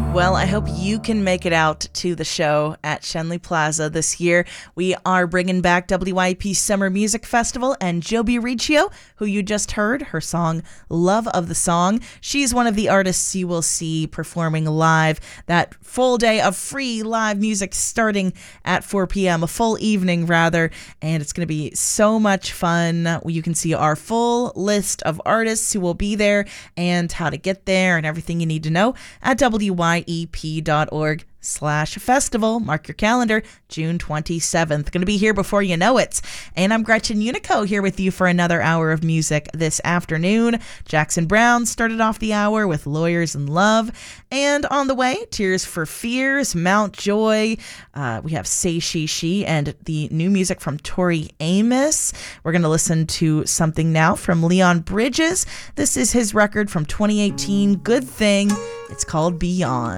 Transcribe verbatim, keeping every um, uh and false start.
Well, I hope you can make it out to the show at Shenley Plaza this year. We are bringing back W Y P Summer Music Festival, and Joby Riccio, who you just heard, her song Love of the Song. She's one of the artists you will see performing live. That full day of free live music starting at four p.m., a full evening rather, and it's going to be so much fun. You can see our full list of artists who will be there and how to get there and everything you need to know at W Y E P dot org slash festival. Mark your calendar, June twenty-seventh. Going to be here before you know it. And I'm Gretchen Unico here with you for another hour of music this afternoon. Jackson Browne started off the hour with Lawyers in Love. And on the way, Tears for Fears, Mount Joy. Uh, we have Say She She and the new music from Tori Amos. We're going to listen to something now from Leon Bridges. This is his record from twenty eighteen, Good Thing. It's called Beyond.